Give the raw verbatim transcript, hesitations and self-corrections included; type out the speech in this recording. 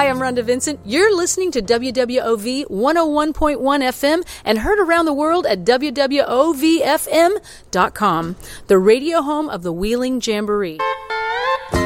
Hi, I'm Rhonda Vincent. You're listening to W W O V one oh one point one F M and heard around the world at W W O V F M dot com, the radio home of the Wheeling Jamboree.